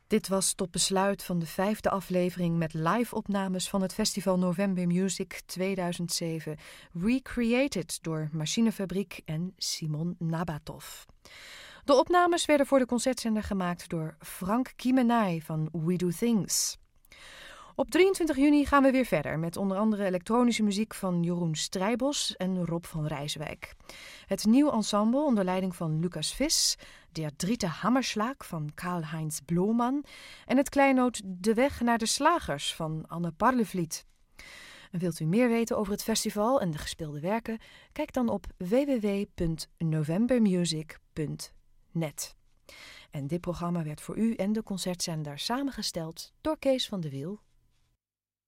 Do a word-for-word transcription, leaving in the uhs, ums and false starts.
Dit was tot besluit van de vijfde aflevering met live-opnames van het festival November Music tweeduizend zeven, recreated door Machinefabriek en Simon Nabatov. De opnames werden voor de concertzender gemaakt door Frank Kiemenay van We Do Things. Op drieëntwintig juni gaan we weer verder met onder andere elektronische muziek van Jeroen Strijbos en Rob van Rijswijk. Het nieuw ensemble onder leiding van Lucas Vis, Der Dritte Hammerschlag van Karl-Heinz Bloeman en het kleinoot De Weg naar de Slagers van Anne Parlevliet. En wilt u meer weten over het festival en de gespeelde werken? Kijk dan op w w w punt novembermusic punt net. En dit programma werd voor u en de concertzender samengesteld door Kees van de Wiel.